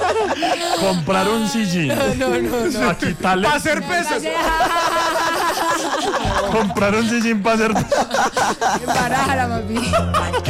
Comprar un sillín. No. A quitarle. Para hacer pesas. Comprar un sillín para hacer. Embarájala, papi.